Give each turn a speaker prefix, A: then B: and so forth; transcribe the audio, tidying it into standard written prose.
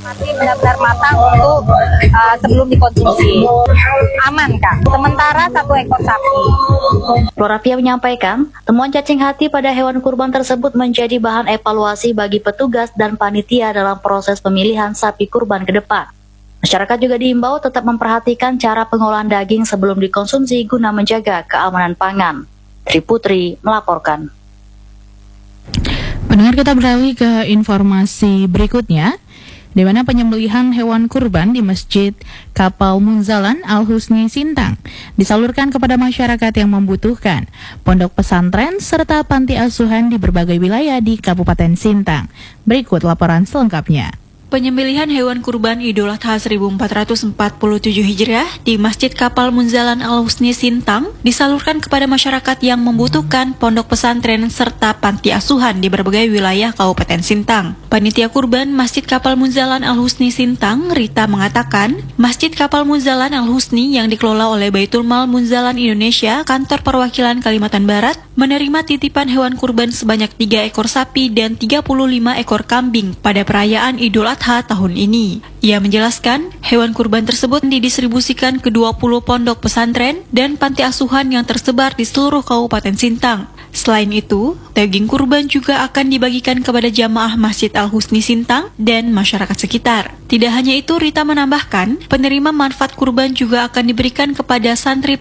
A: Masih benar-benar matang untuk sebelum dikonsumsi. Aman, Kak. Sementara 1 ekor sapi.
B: Florapia menyampaikan, temuan cacing hati pada hewan kurban tersebut menjadi bahan evaluasi bagi petugas dan panitia dalam proses pemilihan sapi kurban ke depan. Masyarakat juga diimbau tetap memperhatikan cara pengolahan daging sebelum dikonsumsi guna menjaga keamanan pangan. Triputri melaporkan.
C: Pendengar, kita beralih ke informasi berikutnya, di mana penyembelihan hewan kurban di Masjid Kapal Munzalan Al-Husni Sintang disalurkan kepada masyarakat yang membutuhkan, pondok pesantren serta panti asuhan di berbagai wilayah di Kabupaten Sintang. Berikut laporan selengkapnya. Penyembelihan hewan kurban Idul Adha 1447 Hijriah di Masjid Kapal Munzalan Al-Husni Sintang disalurkan kepada masyarakat yang membutuhkan pondok pesantren serta panti asuhan di berbagai wilayah Kabupaten Sintang. Panitia kurban Masjid Kapal Munzalan Al-Husni Sintang, Rita, mengatakan, Masjid Kapal Munzalan Al-Husni yang dikelola oleh Baitul Mal Munzalan Indonesia, kantor perwakilan Kalimantan Barat, menerima titipan hewan kurban sebanyak 3 ekor sapi dan 35 ekor kambing pada perayaan Idul Adha tahun ini. Ia menjelaskan, hewan kurban tersebut didistribusikan ke 20 pondok pesantren dan panti asuhan yang tersebar di seluruh Kabupaten Sintang. Selain itu, daging kurban juga akan dibagikan kepada jamaah Masjid Al-Husni Sintang dan masyarakat sekitar. Tidak hanya itu, Rita menambahkan, penerima manfaat kurban juga akan diberikan kepada santri